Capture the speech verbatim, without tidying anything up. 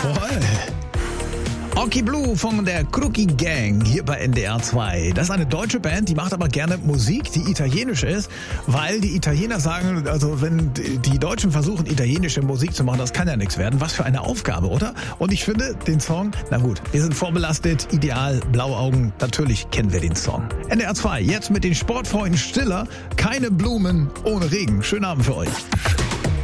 Voll. Oki Blue von der Crookie Gang hier bei N D R zwei. Das ist eine deutsche Band, die macht aber gerne Musik, die italienisch ist, weil die Italiener sagen, also wenn die Deutschen versuchen, italienische Musik zu machen, das kann ja nichts werden. Was für eine Aufgabe, oder? Und ich finde den Song, na gut, wir sind vorbelastet, ideal, blaue Augen, natürlich kennen wir den Song. N D R zwei, jetzt mit den Sportfreunden Stiller, keine Blumen ohne Regen. Schönen Abend für euch.